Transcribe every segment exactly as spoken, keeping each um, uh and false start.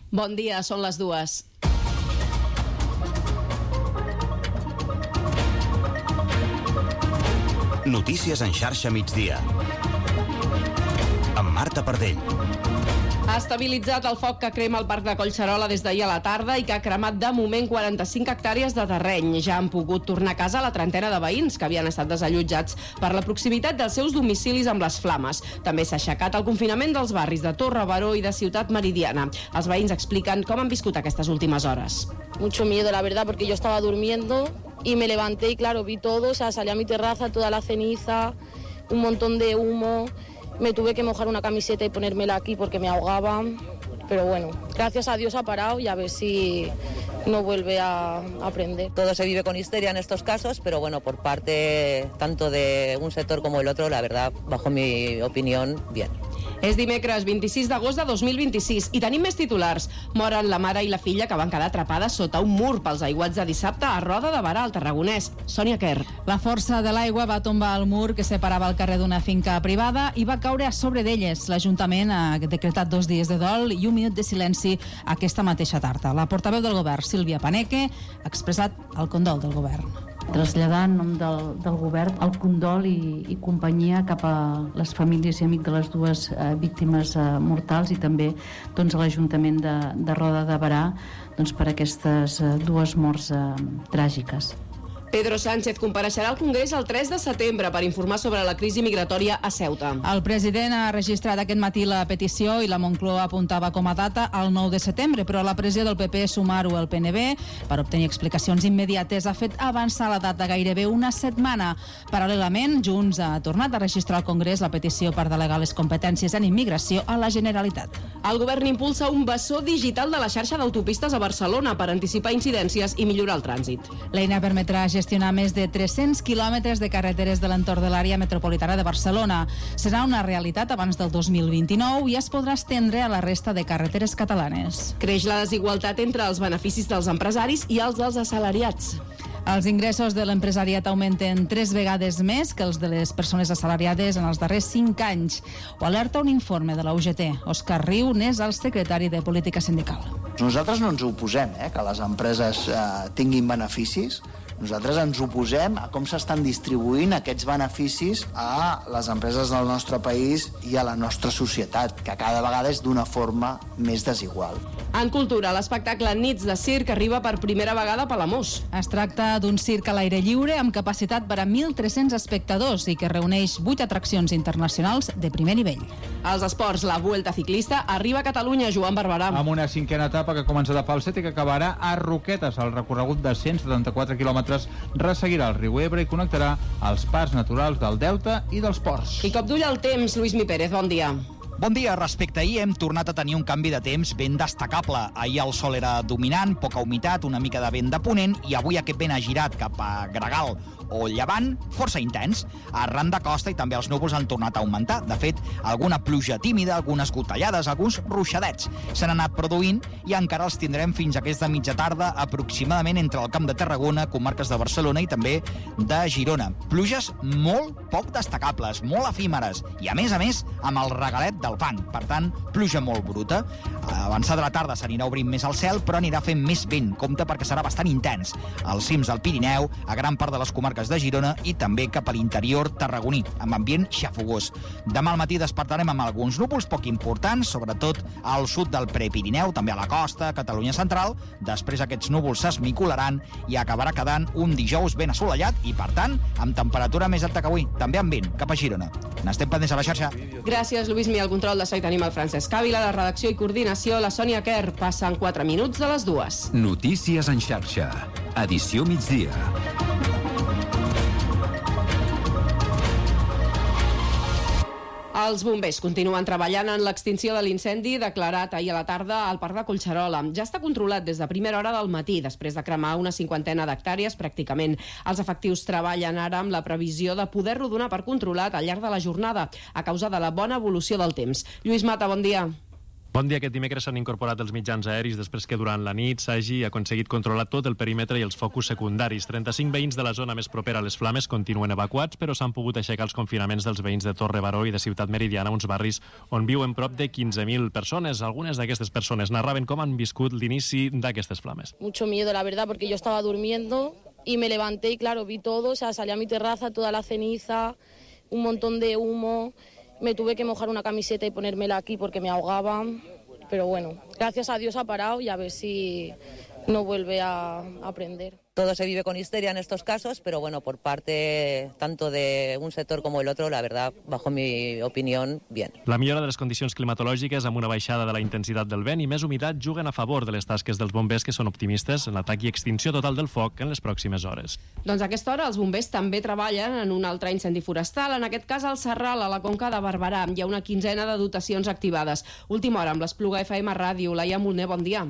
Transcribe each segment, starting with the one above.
Bon dia, són les dues. Notícies en xarxa migdia. Amb Marta Pardell. Ha estabilitzat el foc que crema al Parc de Collserola des d'ahir a la tarda i que ha cremat de moment quaranta-cinc hectàrees de terreny. Ja han pogut tornar a casa la trentena de veïns que havien estat desallotjats per la proximitat dels seus domicilis amb les flames. També s'ha aixecat el confinament dels barris de Torre Baró i de Ciutat Meridiana. Els veïns expliquen com han viscut aquestes últimes hores. Mucho miedo, la verdad, porque yo estaba durmiendo y me levanté y claro, vi todo, o sea, salí a mi terraza, toda la ceniza, un montón de humo. Me tuve que mojar una camiseta y ponérmela aquí porque me ahogaba, pero bueno, gracias a Dios ha parado y a ver si no vuelve a, a prender. Todo se vive con histeria en estos casos, pero bueno, por parte tanto de un sector como el otro, la verdad, bajo mi opinión, bien. És dimecres vint-i-sis d'agost de dos mil vint-i-sis i tenim més titulars. Moren la mare i la filla que van quedar atrapades sota un mur pels aiguats de dissabte a Roda de Berà, al Tarragonès. Sònia Quer. La força de l'aigua va tombar el mur que separava el carrer d'una finca privada i va caure a sobre d'elles. L'Ajuntament ha decretat dos dies de dol i un minut de silenci aquesta mateixa tarda. La portaveu del govern, Sílvia Paneque, ha expressat el condol del govern. Traslladar en nom del, del govern el condol i, i companyia cap a les famílies i amics de les dues eh, víctimes eh, mortals i també doncs, a l'Ajuntament de, de Roda de Berà doncs, per aquestes eh, dues morts eh, tràgiques. Pedro Sánchez compareixerà al Congrés el tres de setembre per informar sobre la crisi migratòria a Ceuta. El president ha registrat aquest matí la petició i la Moncloa apuntava com a data el nou de setembre, però la pressió del P P sumar-ho al P N B per obtenir explicacions immediates ha fet avançar la data gairebé una setmana. Paral·lelament, Junts ha tornat a registrar al Congrés la petició per delegar les competències en immigració a la Generalitat. El govern impulsa un bessó digital de la xarxa d'autopistes a Barcelona per anticipar incidències i millorar el trànsit. L'eina permetrà gestionar més de tres-cents quilòmetres de carreteres de l'entorn de l'àrea metropolitana de Barcelona. Serà una realitat abans del dos mil vint-i-nou i es podrà estendre a la resta de carreteres catalanes. Creix la desigualtat entre els beneficis dels empresaris i els dels assalariats. Els ingressos de l'empresariat augmenten tres vegades més que els de les persones assalariades en els darrers cinc anys. Ho alerta un informe de la U G T. Òscar Riu n'és el secretari de Política Sindical. Nosaltres no ens oposem eh, que les empreses eh, tinguin beneficis. Nosaltres ens oposem a com s'estan distribuint aquests beneficis a les empreses del nostre país i a la nostra societat, que cada vegada és d'una forma més desigual. En cultura, l'espectacle Nits de Circ arriba per primera vegada a Palamós. Es tracta d'un circ a l'aire lliure amb capacitat per a mil tres-cents espectadors i que reuneix vuit atraccions internacionals de primer nivell. Als esports, la Vuelta Ciclista arriba a Catalunya, Joan Barberà. Amb una cinquena etapa que comença de Falset i que acabarà a Roquetes. El recorregut de cent setanta-quatre quilòmetres resseguirà el riu Ebre i connectarà els parcs naturals del Delta i dels ports. I cop d'ull al temps, Lluís Mi Pérez, bon dia. Bon dia. Respecte a ahir hem tornat a tenir un canvi de temps ben destacable. Ahir el sol era dominant, poca humitat, una mica de vent de ponent i avui aquest vent ha girat cap a Gregal o Llevant, força intens. Arran de costa i també els núvols han tornat a augmentar. De fet, alguna pluja tímida, algunes gotellades, alguns ruixadets s'han anat produint i encara els tindrem fins a aquesta mitja tarda, aproximadament entre el Camp de Tarragona, comarques de Barcelona i també de Girona. Pluges molt poc destacables, molt efímeres i, a més a més, amb el regalet del fang. Per tant, pluja molt bruta. A avançar de la tarda s'anirà obrint més el cel, però anirà fent més vent. Compte perquè serà bastant intens. Als cims del Pirineu, a gran part de les comarques de Girona i també cap a l'interior tarragoní, amb ambient xafogós. Demà al matí despertarem amb alguns núvols poc importants, sobretot al sud del Prepirineu, també a la costa, Catalunya central. Després aquests núvols s'esmicolaran i acabarà quedant un dijous ben assolellat i, per tant, amb temperatura més alta que avui, també amb vent cap a Girona. N'estem pendents a la xarxa. Gràcies, Lluís Mi. Al control de so hi tenim el Francesc Ávila, la redacció i coordinació, la Sònia Quer. Passen quatre minuts de les dues. Notícies en xarxa. Edició migdia. Els bombers continuen treballant en l'extinció de l'incendi declarat ahir a la tarda al Parc de Collserola. Ja està controlat des de primera hora del matí, després de cremar una cinquantena d'hectàrees pràcticament. Els efectius treballen ara amb la previsió de poder-lo donar per controlat al llarg de la jornada, a causa de la bona evolució del temps. Lluís Mata, bon dia. Bon dia. Aquest dimecres s'han incorporat els mitjans aeris després que durant la nit s'hagi aconseguit controlar tot el perímetre i els focus secundaris. trenta-cinc veïns de la zona més propera a les flames continuen evacuats, però s'han pogut aixecar els confinaments dels veïns de Torre Baró i de Ciutat Meridiana, uns barris on viuen prop de quinze mil persones. Algunes d'aquestes persones narraven com han viscut l'inici d'aquestes flames. Mucho miedo, la verdad, porque yo estaba durmiendo y me levanté y claro, vi todo, o sea, salí a mi terraza, toda la ceniza, un montón de humo. Me tuve que mojar una camiseta y ponérmela aquí porque me ahogaba, pero bueno, gracias a Dios ha parado y a ver si no vuelve a, a prender. Todo se vive con histeria en estos casos, pero bueno, por parte tanto de un sector como el otro, la verdad, bajo mi opinión, bien. La millora de les condicions climatològiques amb una baixada de la intensitat del vent i més humitat juguen a favor de les tasques dels bombers, que són optimistes en l'atac i extinció total del foc en les pròximes hores. Doncs a aquesta hora els bombers també treballen en un altre incendi forestal, en aquest cas al Serral, a la Conca de Barberà. Hi ha una quinzena de dotacions activades. Última hora amb l'Espluga F M Ràdio. Laia Molner, bon dia.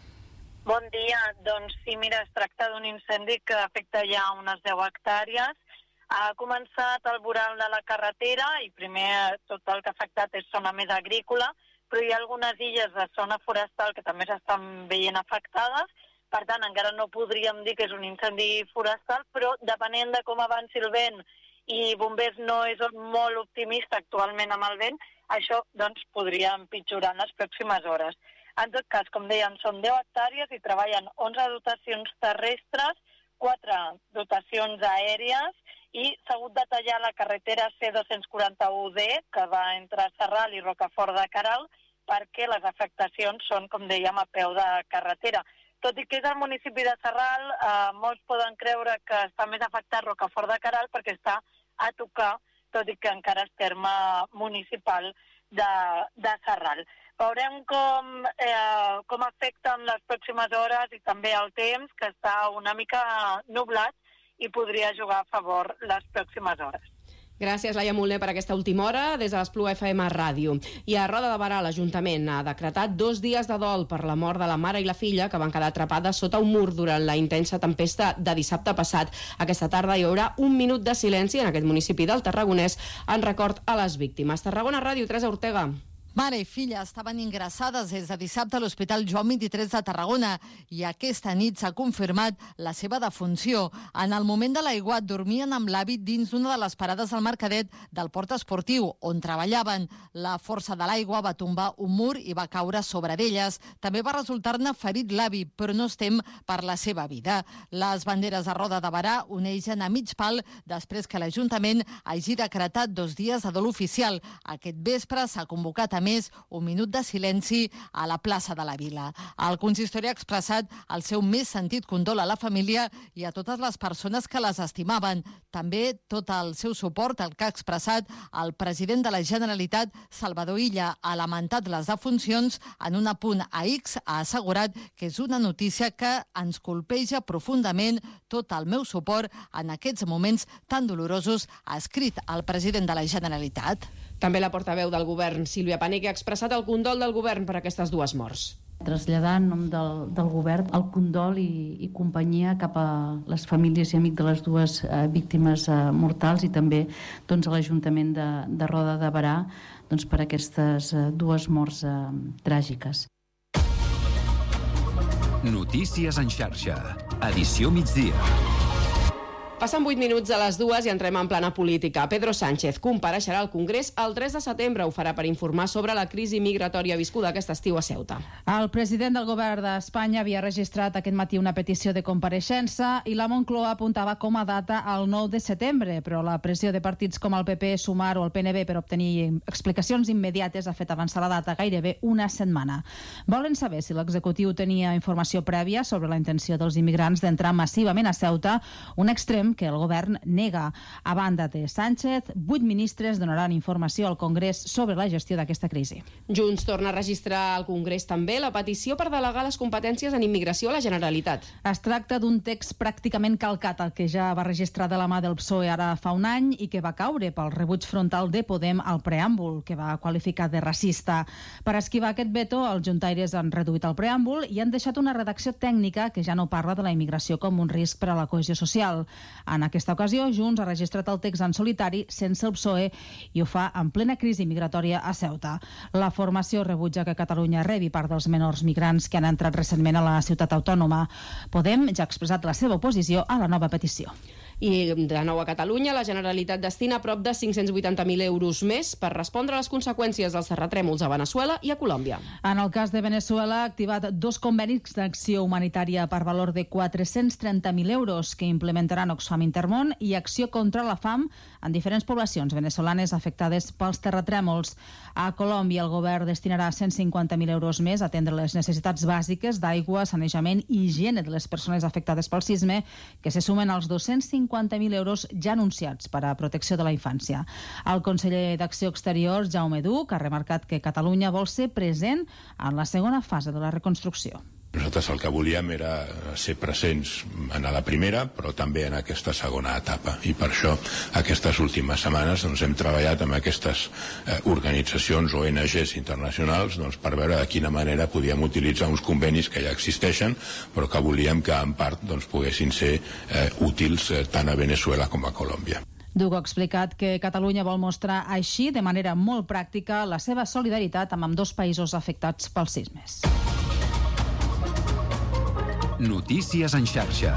Bon dia. Doncs sí, mira, es tracta d'un incendi que afecta ja unes deu hectàrees. Ha començat al voral de la carretera i primer tot el que ha afectat és zona més agrícola, però hi ha algunes illes de zona forestal que també s'estan veient afectades. Per tant, encara no podríem dir que és un incendi forestal, però depenent de com avanci el vent i bombers no és molt optimista actualment amb el vent, això doncs podria empitjorar en les pròximes hores. En tot cas, com dèiem, són deu hectàrees i treballen onze dotacions terrestres, quatre dotacions aèries i s'ha hagut de tallar la carretera C dos-cents quaranta-u D, que va entre Serral i Rocafort de Queralt, perquè les afectacions són, com dèiem, a peu de carretera. Tot i que és el municipi de Serral, eh, molts poden creure que està més afectat Rocafort de Queralt perquè està a tocar, tot i que encara és terme municipal de, de Serral. Veurem com, eh, com afecten les pròximes hores i també el temps, que està una mica nublat i podria jugar a favor les pròximes hores. Gràcies, Laia Molner, per aquesta última hora des de l'Espluga F M Ràdio. I a Roda de Barà, l'Ajuntament ha decretat dos dies de dol per la mort de la mare i la filla que van quedar atrapades sota un mur durant la intensa tempesta de dissabte passat. Aquesta tarda hi haurà un minut de silenci en aquest municipi del Tarragonès en record a les víctimes. Tarragona Ràdio, Teresa Ortega. Mare i filla estaven ingressades des de dissabte a l'Hospital Joan vint-i-tres de Tarragona i aquesta nit s'ha confirmat la seva defunció. En el moment de l'aiguat dormien amb l'avi dins d'una de les parades del Mercadet del port esportiu, on treballaven. La força de l'aigua va tombar un mur i va caure sobre d'elles. També va resultar-ne ferit l'avi, però no estem per la seva vida. Les banderes de Roda de Barà uneixen a mig pal després que l'Ajuntament hagi decretat dos dies de dol oficial. Aquest vespre s'ha convocat a més un minut de silenci a la plaça de la Vila. El consistori ha expressat el seu més sentit condol a la família i a totes les persones que les estimaven. També tot el seu suport al que ha expressat el president de la Generalitat, Salvador Illa. Ha lamentat les defuncions. En un apunt a X ha assegurat que és una notícia que ens colpeja profundament. Tot el meu suport en aquests moments tan dolorosos, ha escrit el president de la Generalitat. També la portaveu del govern, Sílvia Pané, que ha expressat el condol del govern per aquestes dues morts. Traslladar en nom del, del govern el condol i, i companyia cap a les famílies i amics de les dues eh, víctimes eh, mortals i també doncs, a l'Ajuntament de, de Roda de Barà doncs, per aquestes eh, dues morts eh, tràgiques. Notícies en xarxa. Edició migdia. Passen vuit minuts a les dues i entrem en plana política. Pedro Sánchez compareixerà al Congrés el tres de setembre. Ho farà per informar sobre la crisi migratòria viscuda aquest estiu a Ceuta. El president del govern d'Espanya havia registrat aquest matí una petició de compareixença i la Moncloa apuntava com a data el nou de setembre, però la pressió de partits com el P P, Sumar o el P N B per obtenir explicacions immediates ha fet avançar la data gairebé una setmana. Volen saber si l'executiu tenia informació prèvia sobre la intenció dels immigrants d'entrar massivament a Ceuta, un extrem que el govern nega. A banda de Sánchez, vuit ministres donaran informació al Congrés sobre la gestió d'aquesta crisi. Junts torna a registrar al Congrés també la petició per delegar les competències en immigració a la Generalitat. Es tracta d'un text pràcticament calcat al que ja va registrar de la mà del P S O E ara fa un any i que va caure pel rebuig frontal de Podem al preàmbul, que va qualificar de racista. Per esquivar aquest veto, els juntaires han reduït el preàmbul i han deixat una redacció tècnica que ja no parla de la immigració com un risc per a la cohesió social. En aquesta ocasió, Junts ha registrat el text en solitari sense el P S O E i ho fa en plena crisi migratòria a Ceuta. La formació rebutja que Catalunya rebi part dels menors migrants que han entrat recentment a la ciutat autònoma. Podem ja ha expressat la seva oposició a la nova petició. I de nou a Catalunya, la Generalitat destina prop de cinc-cents vuitanta mil euros més per respondre a les conseqüències dels terratrèmols a Veneçuela i a Colòmbia. En el cas de Veneçuela, ha activat dos convenis d'acció humanitària per valor de quatre-cents trenta mil euros que implementaran Oxfam Intermón i Acció contra la Fam en diferents poblacions venezolanes afectades pels terratrèmols. A Colòmbia, el govern destinarà cent cinquanta mil euros més a atendre les necessitats bàsiques d'aigua, sanejament i higiene de les persones afectades pel sisme, que se sumen als dos-cents cinquanta mil euros ja anunciats per a protecció de la infància. El conseller d'Acció Exterior, Jaume Duch, ha remarcat que Catalunya vol ser present en la segona fase de la reconstrucció. Nosaltres el que volíem era ser presents en la primera, però també en aquesta segona etapa. I per això aquestes últimes setmanes doncs, hem treballat amb aquestes eh, organitzacions o O N Ges internacionals doncs, per veure de quina manera podíem utilitzar uns convenis que ja existeixen, però que volíem que en part doncs, poguessin ser eh, útils eh, tant a Veneçuela com a Colòmbia. Duch ha explicat que Catalunya vol mostrar així, de manera molt pràctica, la seva solidaritat amb ambdós països afectats pels sismes. Notícies en xarxa.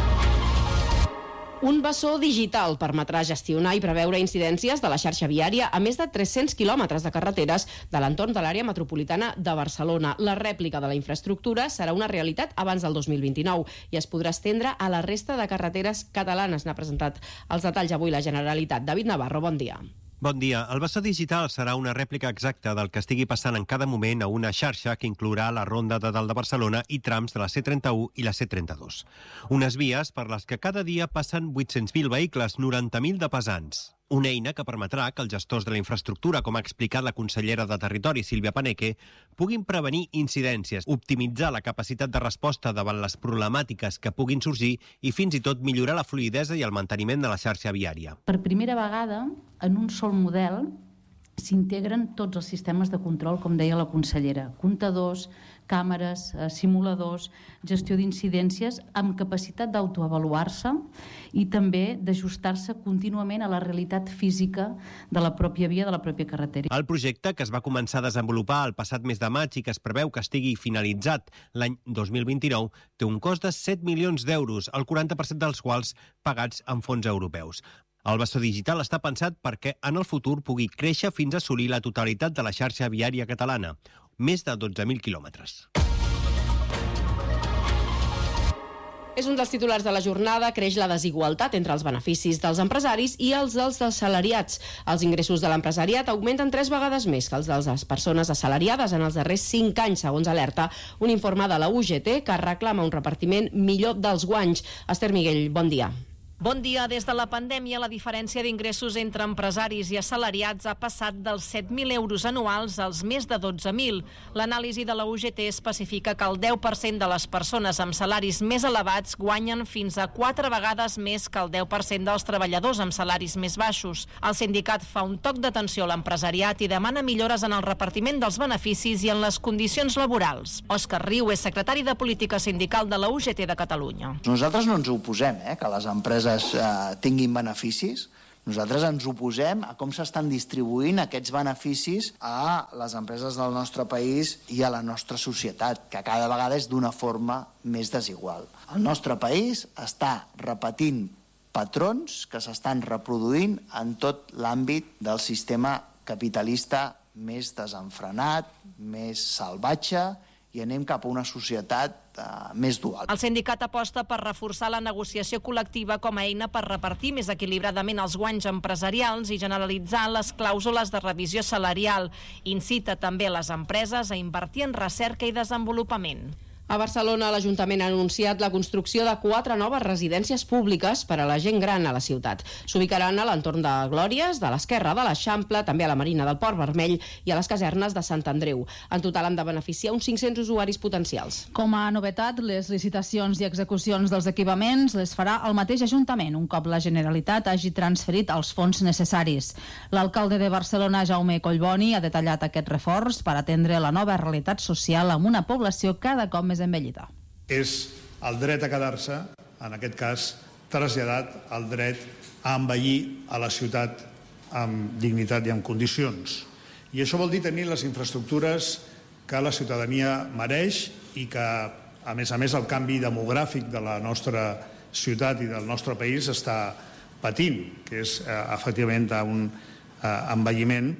Un bessó digital permetrà gestionar i preveure incidències de la xarxa viària a més de tres-cents quilòmetres de carreteres de l'entorn de l'àrea metropolitana de Barcelona. La rèplica de la infraestructura serà una realitat abans del dos mil vint-i-nou i es podrà estendre a la resta de carreteres catalanes. N'ha presentat els detalls avui la Generalitat. David Navarro, bon dia. Bon dia. El bessó digital serà una rèplica exacta del que estigui passant en cada moment a una xarxa que inclourà la Ronda de Dalt de Barcelona i trams de la C trenta-u i la C trenta-dos. Unes vies per les que cada dia passen vuit-cents mil vehicles, noranta mil de pesants. Una eina que permetrà que els gestors de la infraestructura, com ha explicat la consellera de Territori, Sílvia Paneque, puguin prevenir incidències, optimitzar la capacitat de resposta davant les problemàtiques que puguin sorgir i fins i tot millorar la fluïdesa i el manteniment de la xarxa viària. Per primera vegada, en un sol model, s'integren tots els sistemes de control, com deia la consellera, comptadors, càmeres, simuladors, gestió d'incidències, amb capacitat d'autoavaluar-se i també d'ajustar-se contínuament a la realitat física de la pròpia via, de la pròpia carretera. El projecte, que es va començar a desenvolupar el passat mes de maig i que es preveu que estigui finalitzat l'any dos mil vint-i-nou, té un cost de set milions d'euros, el quaranta per cent dels quals pagats amb fons europeus. El bessó digital està pensat perquè en el futur pugui créixer fins a assolir la totalitat de la xarxa viària catalana, més de dotze mil quilòmetres. És un dels titulars de la jornada. Creix la desigualtat entre els beneficis dels empresaris i els dels assalariats. Els ingressos de l'empresariat augmenten tres vegades més que els de les persones assalariades en els darrers cinc anys, segons alerta un informe de la U G T que reclama un repartiment millor dels guanys. Esther Miguel, bon dia. Bon dia. Des de la pandèmia, la diferència d'ingressos entre empresaris i assalariats ha passat dels set mil euros anuals als més de dotze mil. L'anàlisi de la U G T especifica que el deu per cent de les persones amb salaris més elevats guanyen fins a quatre vegades més que el deu per cent dels treballadors amb salaris més baixos. El sindicat fa un toc d'atenció a l'empresariat i demana millores en el repartiment dels beneficis i en les condicions laborals. Òscar Riu és secretari de Política Sindical de la U G T de Catalunya. Nosaltres no ens oposem, eh, que les empreses Eh, tinguin beneficis. Nosaltres ens oposem a com s'estan distribuint aquests beneficis a les empreses del nostre país i a la nostra societat, que cada vegada és d'una forma més desigual. El nostre país està repetint patrons que s'estan reproduint en tot l'àmbit del sistema capitalista més desenfrenat, més salvatge, i anem cap a una societat uh, més dual. El sindicat aposta per reforçar la negociació col·lectiva com a eina per repartir més equilibradament els guanys empresarials i generalitzar les clàusules de revisió salarial. Incita també les empreses a invertir en recerca i desenvolupament. A Barcelona, l'Ajuntament ha anunciat la construcció de quatre noves residències públiques per a la gent gran a la ciutat. S'ubicaran a l'entorn de Glòries, de l'Esquerra, de l'Eixample, també a la Marina del Port Vermell i a les casernes de Sant Andreu. En total han de beneficiar uns cinc-cents usuaris potencials. Com a novetat, les licitacions i execucions dels equipaments les farà el mateix Ajuntament, un cop la Generalitat hagi transferit els fons necessaris. L'alcalde de Barcelona, Jaume Collboni, ha detallat aquest reforç per atendre la nova realitat social amb una població cada cop més envellida. És el dret a quedar-se, en aquest cas, traslladat el dret a envellir a la ciutat amb dignitat i amb condicions. I això vol dir tenir les infraestructures que la ciutadania mereix i que, a més a més, el canvi demogràfic de la nostra ciutat i del nostre país està patint, que és eh, efectivament un eh, envelliment.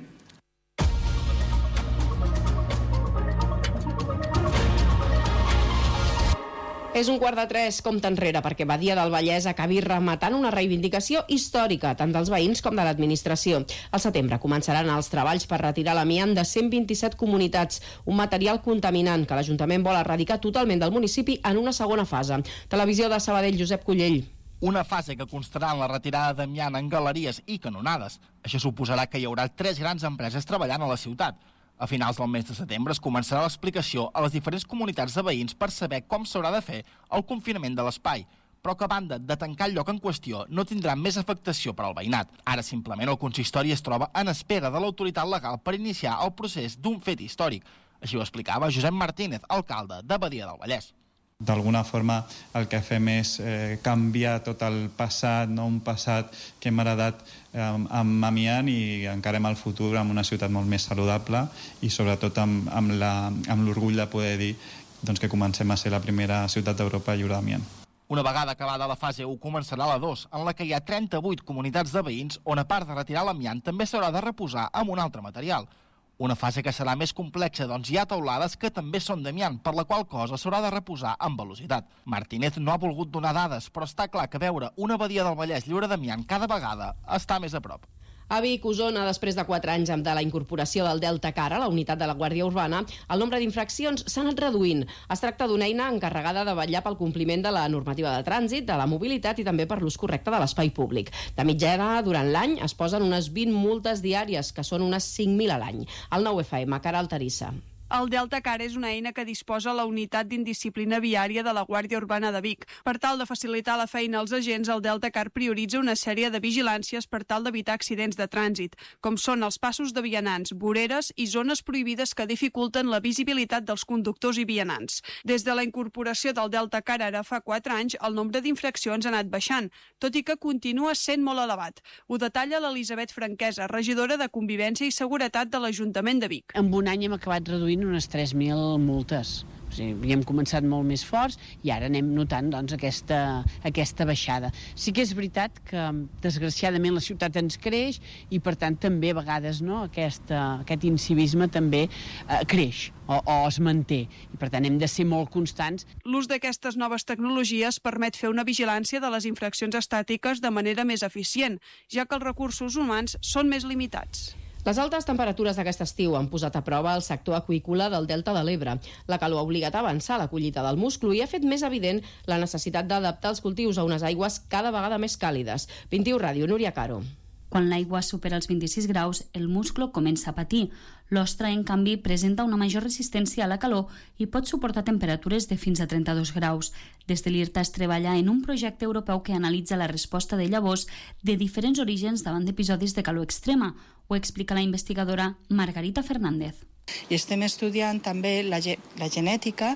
És un quart de tres, compte enrere, perquè Badia del Vallès acabi rematant una reivindicació històrica, tant dels veïns com de l'administració. Al setembre començaran els treballs per retirar l'amiant de cent vint-i-set comunitats, un material contaminant que l'Ajuntament vol erradicar totalment del municipi en una segona fase. Televisió de Sabadell, Josep Collell. Una fase que constarà en la retirada d'amiant en galeries i canonades. Això suposarà que hi haurà tres grans empreses treballant a la ciutat. A finals del mes de setembre es començarà l'explicació a les diferents comunitats de veïns per saber com s'haurà de fer el confinament de l'espai, però que a banda de tancar el lloc en qüestió no tindrà més afectació per al veïnat. Ara simplement el consistori es troba en espera de l'autoritat legal per iniciar el procés d'un fet històric. Així ho explicava Josep Martínez, alcalde de Badia del Vallès. D'alguna forma el que fem és eh, canviar tot el passat, no? Un passat que hem heredat eh, amb amiant i encarem el futur amb una ciutat molt més saludable i sobretot amb, amb, la, amb l'orgull de poder dir doncs, que comencem a ser la primera ciutat d'Europa lliure d'amiant. Una vegada acabada la fase u començarà la dos, en la que hi ha trenta-vuit comunitats de veïns on a part de retirar l'amiant també s'haurà de reposar amb un altre material. Una fase que serà més complexa, doncs hi ha teulades que també són d'amiant, per la qual cosa s'haurà de reposar amb velocitat. Martínez no ha volgut donar dades, però està clar que veure una Badia del Vallès lliure d'amiant cada vegada està més a prop. A Vic, Osona, després de quatre anys de la incorporació del Delta Car a la unitat de la Guàrdia Urbana, el nombre d'infraccions s'ha anat reduint. Es tracta d'una eina encarregada de vetllar pel compliment de la normativa de trànsit, de la mobilitat i també per l'ús correcte de l'espai públic. De mitjana, durant l'any, es posen unes vint multes diàries, que són unes cinc mil a l'any. El nou F M, Caral Tarissa. El Delta Car és una eina que disposa la unitat d'indisciplina viària de la Guàrdia Urbana de Vic. Per tal de facilitar la feina als agents, el Delta Car prioritza una sèrie de vigilàncies per tal d'evitar accidents de trànsit, com són els passos de vianants, voreres i zones prohibides que dificulten la visibilitat dels conductors i vianants. Des de la incorporació del Delta Car ara fa quatre anys, el nombre d'infraccions ha anat baixant, tot i que continua sent molt elevat. Ho detalla l'Elisabet Franquesa, regidora de Convivència i Seguretat de l'Ajuntament de Vic. En un any hem acabat reduint unes tres mil multes. O sigui, havíem començat molt més forts i ara anem notant doncs, aquesta, aquesta baixada. Sí que és veritat que, desgraciadament, la ciutat ens creix i, per tant, també a vegades no, aquesta, aquest incivisme també eh, creix o, o es manté. I, per tant, hem de ser molt constants. L'ús d'aquestes noves tecnologies permet fer una vigilància de les infraccions estàtiques de manera més eficient, ja que els recursos humans són més limitats. Les altes temperatures d'aquest estiu han posat a prova el sector aqüícola del Delta de l'Ebre. La calor ha obligat a avançar la collita del musclo i ha fet més evident la necessitat d'adaptar els cultius a unes aigües cada vegada més càlides. vint i u Ràdio, Núria Caro. Quan l'aigua supera els vint-i-sis graus, el musclo comença a patir. L'ostra, en canvi, presenta una major resistència a la calor i pot suportar temperatures de fins a trenta-dos graus. Des de l'IRTA es treballa en un projecte europeu que analitza la resposta de llavors de diferents orígens davant d'episodis de calor extrema. Ho explica la investigadora Margarita Fernández. I estem estudiant també la, ge la genètica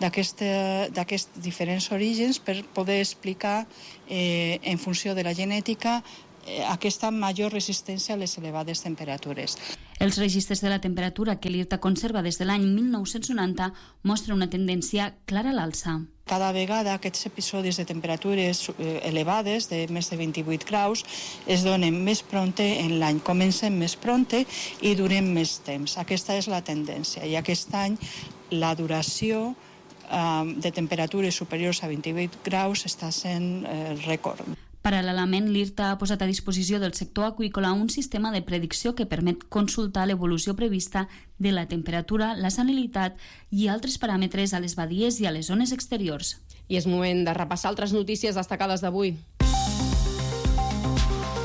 d'aquests diferents orígens per poder explicar, eh, en funció de la genètica, aquesta major resistència a les elevades temperatures. Els registres de la temperatura que l'IRTA conserva des de l'any mil nou-cents noranta mostren una tendència clara a l'alça. Cada vegada aquests episodis de temperatures elevades, de més de vint-i-vuit graus, es donen més pronte en l'any, comencen més pronte i duren més temps. Aquesta és la tendència. I aquest any la duració eh, de temperatures superiors a vint-i-vuit graus està sent eh, rècord. Paral·lelament, l'IRTA ha posat a disposició del sector aqüícola un sistema de predicció que permet consultar l'evolució prevista de la temperatura, la salinitat i altres paràmetres a les badies i a les zones exteriors. I és moment de repassar altres notícies destacades d'avui.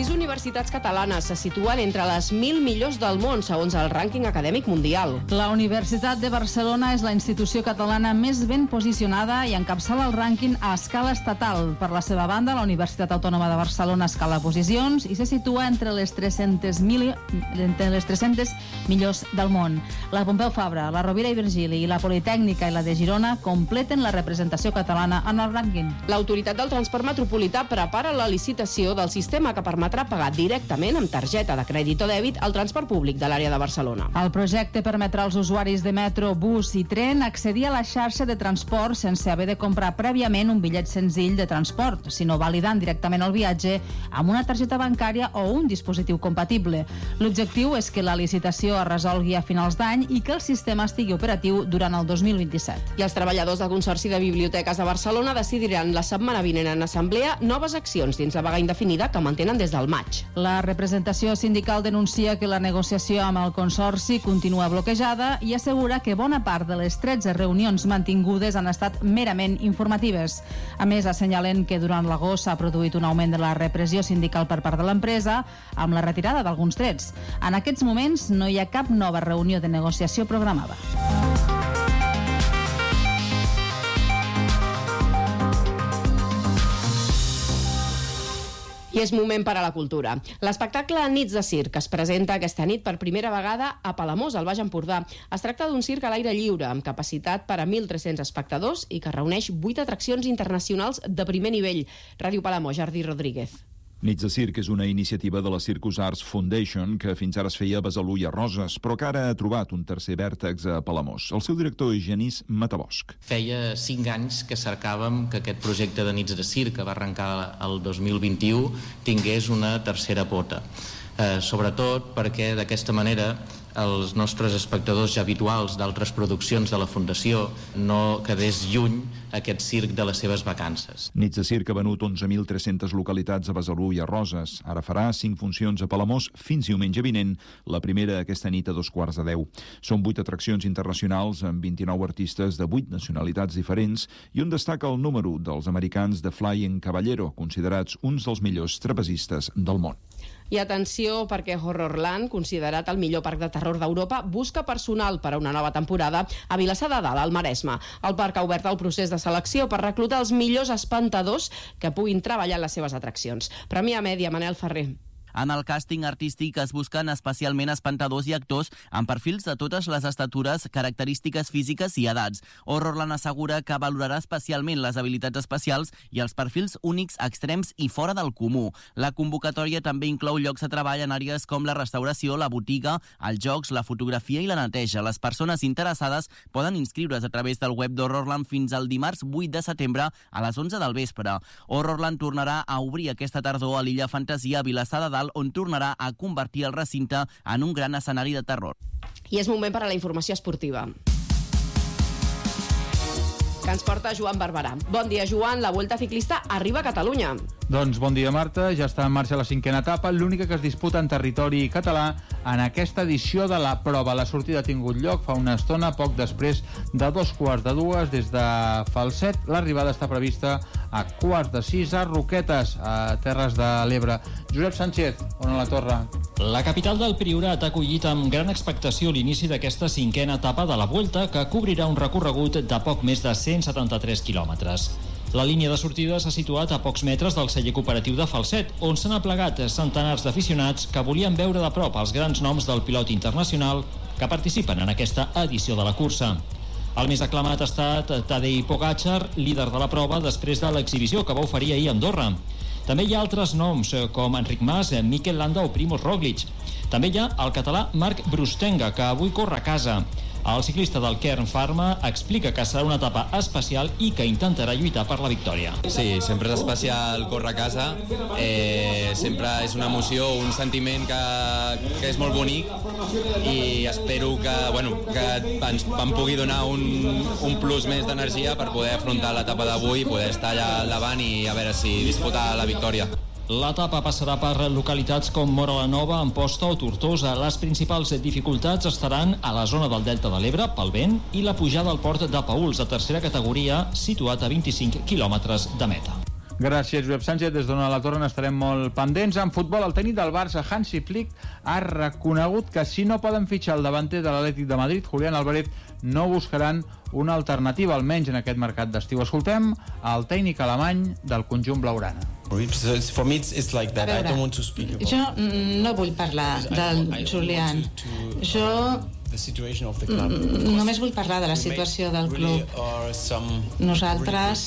Sis universitats catalanes se situen entre les mil millors del món, segons el rànquing acadèmic mundial. La Universitat de Barcelona és la institució catalana més ben posicionada i encapçala el rànquing a escala estatal. Per la seva banda, la Universitat Autònoma de Barcelona escala posicions i se situa entre les tres-centes mil, entre les tres-centes millors del món. La Pompeu Fabra, la Rovira i Virgili i la Politècnica i la de Girona completen la representació catalana en el rànquing. L'Autoritat del Transport Metropolità prepara la licitació del sistema que permetrà pagar directament amb targeta de crèdit o dèbit al transport públic de l'àrea de Barcelona. El projecte permetrà als usuaris de metro, bus i tren accedir a la xarxa de transport sense haver de comprar prèviament un bitllet senzill de transport, sinó validant directament el viatge amb una targeta bancària o un dispositiu compatible. L'objectiu és que la licitació es resolgui a finals d'any i que el sistema estigui operatiu durant el dos mil vint-i-set. I els treballadors del Consorci de Biblioteques de Barcelona decidiran la setmana vinent en assemblea noves accions dins la vaga indefinida que mantenen des del maig. La representació sindical denuncia que la negociació amb el Consorci continua bloquejada i assegura que bona part de les tretze reunions mantingudes han estat merament informatives. A més, assenyalen que durant l'agost s'ha produït un augment de la repressió sindical per part de l'empresa amb la retirada d'alguns drets. En aquests moments no hi ha cap nova reunió de negociació programada. I és moment per a la cultura. L'espectacle Nits de Circ es presenta aquesta nit per primera vegada a Palamós, al Baix Empordà. Es tracta d'un circ a l'aire lliure, amb capacitat per a mil tres-cents espectadors i que reuneix vuit atraccions internacionals de primer nivell. Ràdio Palamós, Jordi Rodríguez. Nits de Circ és una iniciativa de la Circus Arts Foundation que fins ara es feia a Besalú i a Roses, però que ara ha trobat un tercer vèrtex a Palamós. El seu director és Genís Matabosc. Feia cinc anys que cercàvem que aquest projecte de Nits de Circ, que va arrencar el dos mil vint-i-u, tingués una tercera pota. Eh, sobretot perquè d'aquesta manera els nostres espectadors ja habituals d'altres produccions de la Fundació no quedés lluny aquest circ de les seves vacances. Nits de Circ ha venut onze mil tres-centes localitats a Besalú i a Roses. Ara farà cinc funcions a Palamós fins diumenge vinent, la primera aquesta nit a dos quarts de deu. Són vuit atraccions internacionals amb vint-i-nou artistes de vuit nacionalitats diferents i on destaca el número dels americans de Flying Caballero, considerats uns dels millors trapezistes del món. I atenció, perquè Horrorland, considerat el millor parc de terror d'Europa, busca personal per a una nova temporada a Vilassar de Dalt, al Maresme. El parc ha obert el procés de selecció per reclutar els millors espantadors que puguin treballar en les seves atraccions. Premià Mèdia, Manel Ferrer. En el càsting artístic es busquen especialment espantadors i actors amb perfils de totes les estatures, característiques físiques i edats. Horrorland assegura que valorarà especialment les habilitats especials i els perfils únics, extrems i fora del comú. La convocatòria també inclou llocs de treball en àrees com la restauració, la botiga, els jocs, la fotografia i la neteja. Les persones interessades poden inscriure's a través del web d'Horrorland fins al dimarts vuit de setembre a les onze del vespre. Horrorland tornarà a obrir aquesta tardor a l'Illa Fantasia a Vilassar de Dalt, on tornarà a convertir el recinte en un gran escenari de terror. I és moment per a la informació esportiva, que ens porta Joan Barberà. Bon dia, Joan. La Vuelta Ciclista arriba a Catalunya. Doncs bon dia, Marta. Ja està en marxa la cinquena etapa, l'única que es disputa en territori català en aquesta edició de la prova. La sortida ha tingut lloc fa una estona, poc després de dos quarts de dues, des de Falset. L'arribada està prevista a quarts de sis a Roquetes, a Terres de l'Ebre. Josep Sánchez, on a la Torre? La capital del Priorat ha acollit amb gran expectació l'inici d'aquesta cinquena etapa de la Vuelta, que cobrirà un recorregut de poc més de cent setanta-tres quilòmetres. La línia de sortida s'ha situat a pocs metres del celler cooperatiu de Falset, on s'han aplegat centenars d'aficionats que volien veure de prop els grans noms del pilot internacional que participen en aquesta edició de la cursa. El més aclamat ha estat Tadej Pogačar, líder de la prova després de l'exhibició que va oferir ahir a Andorra. També hi ha altres noms com Enric Mas, Mikel Landa o Primož Roglič. També hi ha el català Marc Brustenga, que avui corre a casa. El ciclista del Kern Pharma explica que serà una etapa especial i que intentarà lluitar per la victòria. Sí, sempre és especial córrer a casa, eh, sempre és una emoció, un sentiment que, que és molt bonic i espero que, bueno, que ens em pugui donar un, un plus més d'energia per poder afrontar l'etapa d'avui i poder estar allà al davant i a veure si disputar la victòria. L'etapa passarà per localitats com Móra la Nova, Amposta o Tortosa. Les principals dificultats estaran a la zona del Delta de l'Ebre, pel vent, i la pujada al port de Paüls, de tercera categoria, situat a vint-i-cinc quilòmetres de meta. Gràcies, Josep Sánchez. Des d'Ona la Torre n'estarem molt pendents. En futbol, el tècnic del Barça, Hansi Flick, ha reconegut que si no poden fitxar el davanter de l'Atlètic de Madrid, Julián Álvarez, no buscaran una alternativa, almenys en aquest mercat d'estiu. Escoltem el tècnic alemany del conjunt blaugrana. For me it's like that. I don't want to speak about. Jo no vull parlar del Julián. Jo només vull parlar de la situació del club. Nosaltres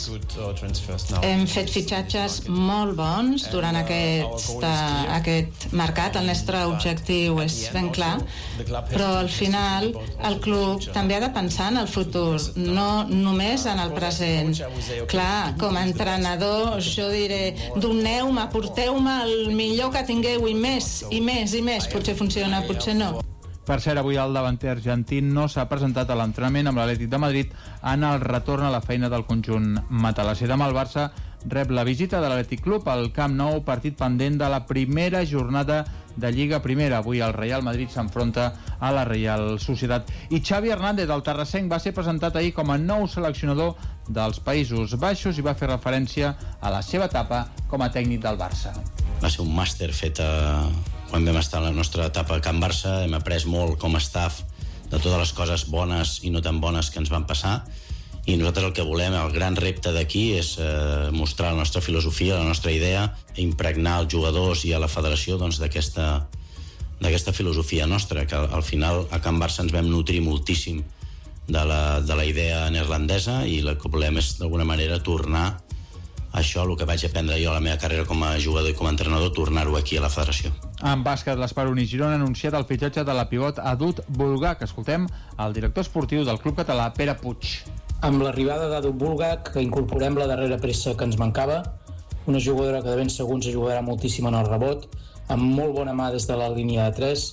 hem fet fitxatges molt bons durant aquest, aquest mercat. El nostre objectiu és ben clar, però al final el club també ha de pensar en el futur, no només en el present. Clar, com a entrenador jo diré, doneu-me, aporteu-me el millor que tingueu i més, i més, i més. Potser funciona, potser no. Per cert, avui el davanter argentí no s'ha presentat a l'entrenament amb l'Atlètic de Madrid en el retorn a la feina del conjunt matalasser. Demà el Barça rep la visita de l'Atlètic Club al Camp Nou, partit pendent de la primera jornada de Lliga Primera. Avui el Real Madrid s'enfronta a la Real Societat. I Xavi Hernández, del Terrassenc, va ser presentat ahir com a nou seleccionador dels Països Baixos i va fer referència a la seva etapa com a tècnic del Barça. Va ser un màster fet a... quan vam estar en la nostra etapa a Can Barça. Hem après molt com a staff de totes les coses bones i no tan bones que ens van passar, i nosaltres el que volem, el gran repte d'aquí és eh, mostrar la nostra filosofia, la nostra idea, impregnar els jugadors i a la federació doncs, d'aquesta d'aquesta filosofia nostra, que al, al final a Can Barça ens vam nutrir moltíssim de la, de la idea neerlandesa, i el que volem és d'alguna manera tornar això, el que vaig aprendre jo a la meva carrera com a jugador i com a entrenador, tornar-ho aquí a la federació. En bàsquet, l'Esperoni Girona ha anunciat el fitxatge de la pivot Adut Bulgak. Escoltem el director esportiu del club català, Pere Puig. Amb l'arribada d'Adut Bulgak incorporem la darrera pressa que ens mancava, una jugadora que de ben segur ens ajudarà moltíssim en el rebot, amb molt bona mà des de la línia de tres.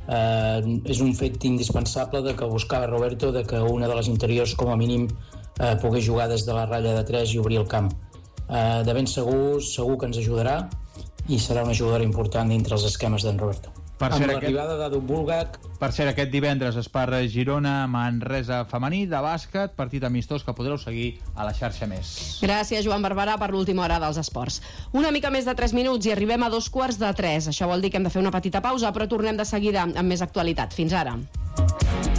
Eh, és un fet indispensable de que buscava Roberto de que una de les interiors com a mínim eh, pogués jugar des de la ratlla de tres i obrir el camp. Uh, de ben segur, segur que ens ajudarà i serà una jugadora important dintre els esquemes d'en Roberto. Per Amb aquest... l'arribada d'Adut Bulgak... Per cert, aquest divendres es parla Girona Manresa femení de bàsquet, partit amistós que podreu seguir a la xarxa Més. Gràcies, Joan Barberà, per l'última hora dels esports. Una mica més de tres minuts i arribem a dos quarts de tres. Això vol dir que hem de fer una petita pausa, però tornem de seguida amb més actualitat. Fins ara.